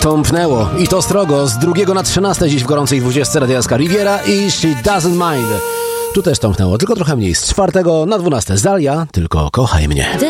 Tąpnęło i to strogo z 2 na 13 dziś w gorącej 20 Radia SK Riviera i She Doesn't Mind. Tu też tąpnęło, tylko trochę mniej. Z 4 na 12 Zalia, tylko kochaj mnie.